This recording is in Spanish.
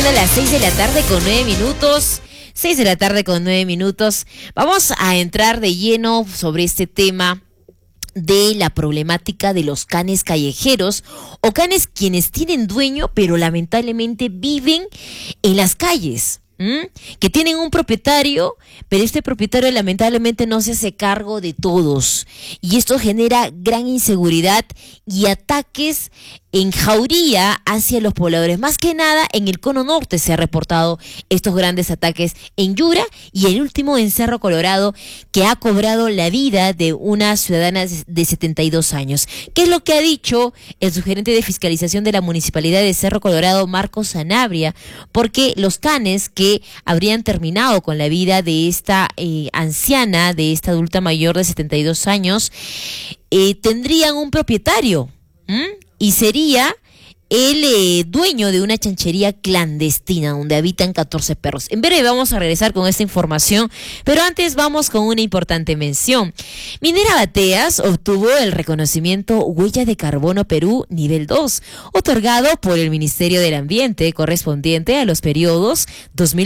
siendo las 6 de la tarde con 9 minutos. 6 de la tarde con 9 minutos. Vamos a entrar de lleno sobre este tema de la problemática de los canes callejeros o canes quienes tienen dueño pero lamentablemente viven en las calles. Que tienen un propietario, pero este propietario lamentablemente no se hace cargo de todos y esto genera gran inseguridad y ataques en jauría hacia los pobladores. Más que nada en el cono norte se ha reportado estos grandes ataques en Yura y el último en Cerro Colorado, que ha cobrado la vida de una ciudadana de 72 años. ¿Qué es lo que ha dicho el subgerente de fiscalización de la Municipalidad de Cerro Colorado, Marcos Sanabria? Porque los canes que habrían terminado con la vida de esta anciana, de esta adulta mayor de 72 años, tendrían un propietario, y sería el dueño de una chanchería clandestina donde habitan 14 perros. En breve vamos a regresar con esta información, pero antes vamos con una importante mención. Minera Bateas obtuvo el reconocimiento Huella de Carbono Perú nivel 2, otorgado por el Ministerio del Ambiente, correspondiente a los periodos 2000